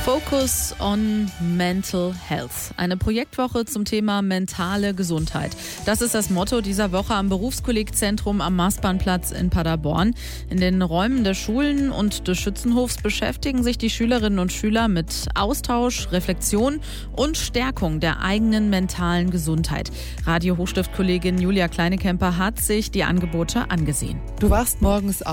Focus on Mental Health. Eine Projektwoche zum Thema mentale Gesundheit. Das ist das Motto dieser Woche am Berufskollegzentrum am Marsbahnplatz in Paderborn. In den Räumen der Schulen und des Schützenhofs beschäftigen sich die Schülerinnen und Schüler mit Austausch, Reflexion und Stärkung der eigenen mentalen Gesundheit. Radio-Hochstift-Kollegin Julia Kleinekemper hat sich die Angebote angesehen. Du wachst morgens